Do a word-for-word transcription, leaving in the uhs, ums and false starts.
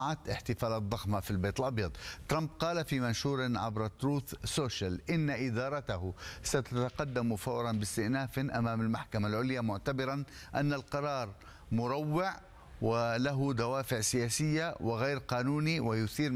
احتفالات ضخمة في البيت الأبيض. ترامب قال في منشور عبر تروث سوشيال إن إدارته ستتقدم فورا باستئناف أمام المحكمة العليا، معتبرا أن القرار مروع وله دوافع سياسية وغير قانوني ويثير